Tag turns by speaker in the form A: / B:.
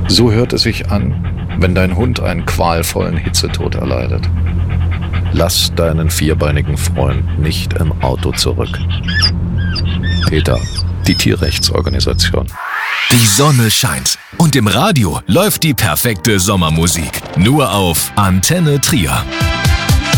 A: So hört es sich an, wenn dein Hund einen qualvollen Hitzetod erleidet. Lass deinen vierbeinigen Freund nicht im Auto zurück. PETA, die Tierrechtsorganisation.
B: Die Sonne scheint und im Radio läuft die perfekte Sommermusik. Nur auf Antenne Trier.